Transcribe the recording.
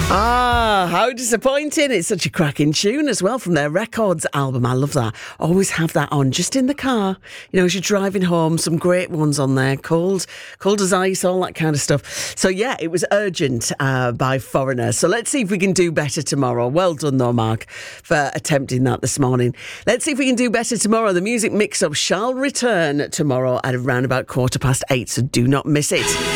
How disappointing. It's such a cracking tune as well from their Records album. I love that. Always have that on just in the car. You know, as you're driving home, some great ones on there. Cold as ice, all that kind of stuff. So yeah, it was Urgent by Foreigner. So let's see if we can do better tomorrow. Well done though, Mark, for attempting that this morning. Let's see if we can do better tomorrow. The Music Mix-Up shall return tomorrow at around about 8:15, so do not miss it.